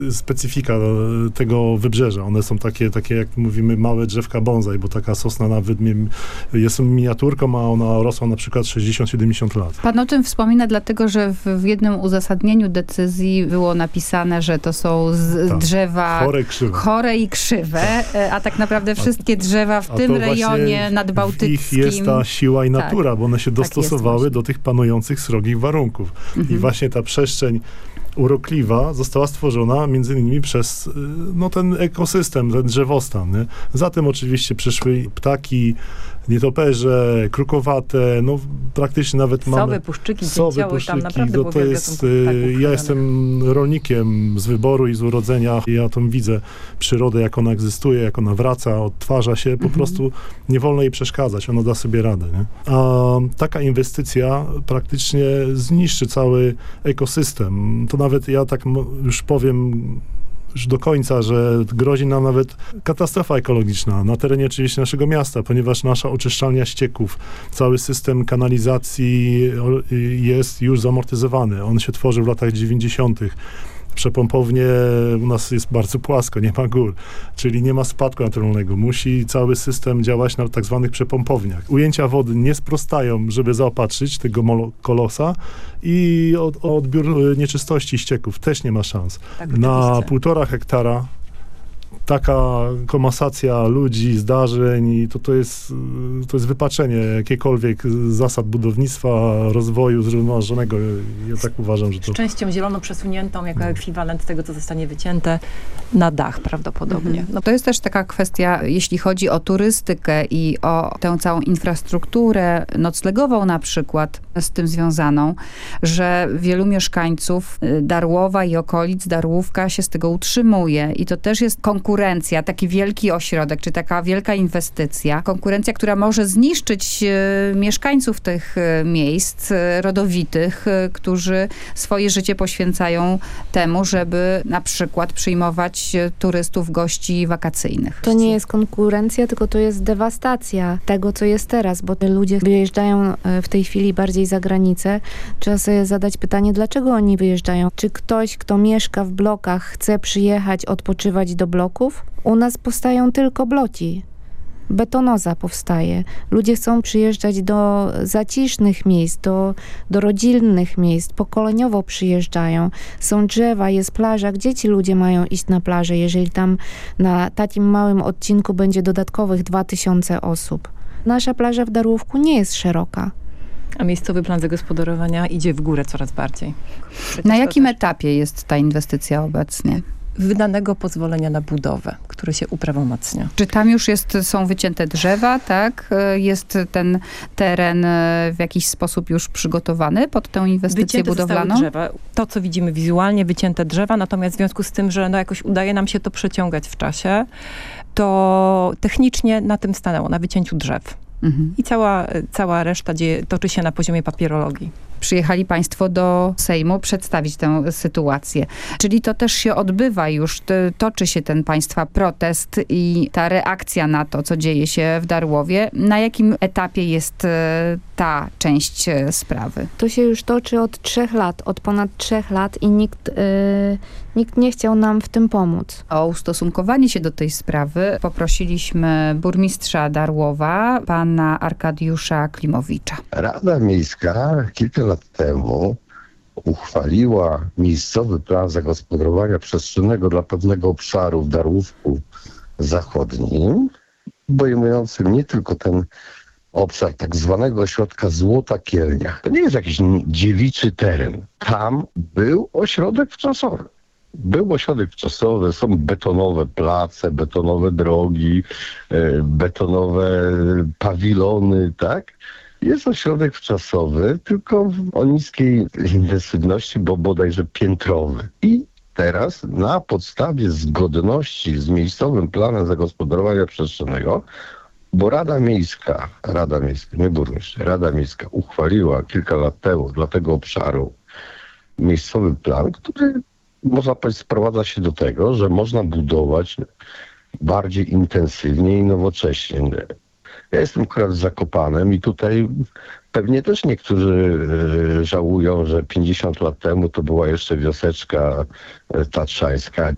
specyfika tego wybrzeża. One są takie jak mówimy, małe drzewka bonsai, bo taka sosna nawet jest miniaturką, a ona rosła na przykład 60-70 lat. Pan o tym wspomina dlatego, że w jednym uzasadnieniu decyzji było napisane, że to są drzewa chore i krzywe, a tak naprawdę wszystkie drzewa w tym rejonie nadbałtyckim. Ich jest ta siła i natura, bo one się dostosowały do tych panujących srogich warunków. I właśnie ta przestrzeń urokliwa została stworzona między innymi przez ten ekosystem, ten drzewostan. Nie? Zatem oczywiście przyszły ptaki, nietoperze, krukowate, praktycznie nawet sowy, puszczyki, tam naprawdę to jest, ja jestem rolnikiem z wyboru i z urodzenia. Ja tą widzę przyrodę, jak ona egzystuje, jak ona wraca, odtwarza się, po prostu nie wolno jej przeszkadzać, ona da sobie radę. Nie? A taka inwestycja praktycznie zniszczy cały ekosystem. To nawet ja tak już powiem już do końca, że grozi nam nawet katastrofa ekologiczna na terenie oczywiście naszego miasta, ponieważ nasza oczyszczalnia ścieków, cały system kanalizacji jest już zamortyzowany. On się tworzył w latach 90. Przepompownie u nas jest bardzo płasko, nie ma gór, czyli nie ma spadku naturalnego. Musi cały system działać na tak zwanych przepompowniach. Ujęcia wody nie sprostają, żeby zaopatrzyć tego kolosa i odbiór nieczystości ścieków też nie ma szans. Tak, na 1,5 hektara taka komasacja ludzi, zdarzeń, to jest wypaczenie jakiejkolwiek zasad budownictwa, rozwoju zrównoważonego. Ja tak uważam, że to... Z częścią zielono przesuniętą jako ekwiwalent tego, co zostanie wycięte na dach prawdopodobnie. To jest też taka kwestia, jeśli chodzi o turystykę i o tę całą infrastrukturę noclegową na przykład z tym związaną, że wielu mieszkańców Darłowa i okolic, Darłówka się z tego utrzymuje i to też jest konkurencja, taki wielki ośrodek, czy taka wielka inwestycja. Konkurencja, która może zniszczyć mieszkańców tych miejsc rodowitych, którzy swoje życie poświęcają temu, żeby na przykład przyjmować turystów, gości wakacyjnych. To nie jest konkurencja, tylko to jest dewastacja tego, co jest teraz, bo te ludzie wyjeżdżają w tej chwili bardziej za granicę. Trzeba sobie zadać pytanie, dlaczego oni wyjeżdżają? Czy ktoś, kto mieszka w blokach, chce przyjechać, odpoczywać do bloków? U nas powstają tylko bloki. Betonoza powstaje. Ludzie chcą przyjeżdżać do zacisznych miejsc, do rodzinnych miejsc. Pokoleniowo przyjeżdżają. Są drzewa, jest plaża. Gdzie ci ludzie mają iść na plażę, jeżeli tam na takim małym odcinku będzie dodatkowych 2000 osób? Nasza plaża w Darłówku nie jest szeroka. A miejscowy plan zagospodarowania idzie w górę coraz bardziej. Na jakim etapie jest ta inwestycja obecnie? Wydanego pozwolenia na budowę, które się uprawomacnia. Czy tam już są wycięte drzewa, tak? Jest ten teren w jakiś sposób już przygotowany pod tę inwestycję budowlaną? Drzewa. To, co widzimy wizualnie, wycięte drzewa, natomiast w związku z tym, że jakoś udaje nam się to przeciągać w czasie, to technicznie na tym stanęło, na wycięciu drzew. I cała reszta toczy się na poziomie papierologii. Przyjechali państwo do Sejmu przedstawić tę sytuację. Czyli to też się odbywa już, toczy się ten państwa protest i ta reakcja na to, co dzieje się w Darłowie. Na jakim etapie jest ta część sprawy? To się już toczy od 3 lat, od ponad 3 lat i nikt nie chciał nam w tym pomóc. O ustosunkowanie się do tej sprawy poprosiliśmy burmistrza Darłowa, pana Arkadiusza Klimowicza. Rada Miejska kilka lat temu uchwaliła miejscowy plan zagospodarowania przestrzennego dla pewnego obszaru w Darłówku Zachodnim, obejmującym nie tylko ten obszar tak zwanego ośrodka Złota Kielnia. To nie jest jakiś dziewiczy teren. Tam był ośrodek wczasowy. Był ośrodek wczasowy, są betonowe place, betonowe drogi, betonowe pawilony, tak? Jest ośrodek wczasowy, tylko o niskiej intensywności, bo bodajże piętrowy. I teraz na podstawie zgodności z miejscowym planem zagospodarowania przestrzennego, bo Rada Miejska, nie burmistrz, Rada Miejska uchwaliła kilka lat temu dla tego obszaru miejscowy plan, który można powiedzieć sprowadza się do tego, że można budować bardziej intensywnie i nowocześnie. Ja jestem akurat z Zakopanem i tutaj pewnie też niektórzy żałują, że 50 lat temu to była jeszcze wioseczka tatrzańska.